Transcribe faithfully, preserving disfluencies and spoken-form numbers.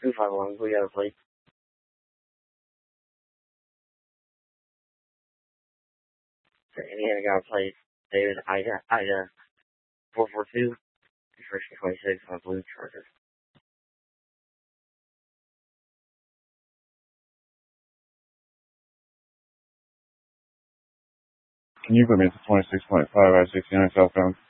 two five one, we got to play. Indiana got to play David Ida, Ida four four two, first twenty-six on Blue Chargers. Can you put me to twenty-six point five I sixty-nine southbound?